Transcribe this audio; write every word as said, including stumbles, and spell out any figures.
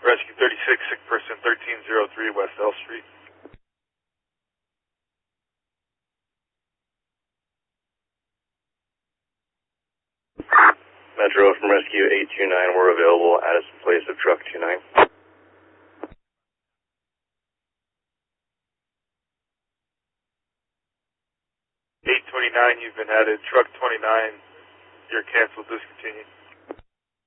Rescue thirty-six, sick person thirteen oh three West L Street. Metro from Rescue eight two nine, we're available at its place of truck two nine. eight twenty-nine, you've been added. Truck twenty-nine, you're canceled, discontinued.